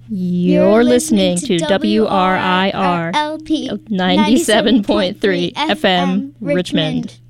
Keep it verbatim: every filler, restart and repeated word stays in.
You're listening to W R I R ninety-seven point three F M Richmond.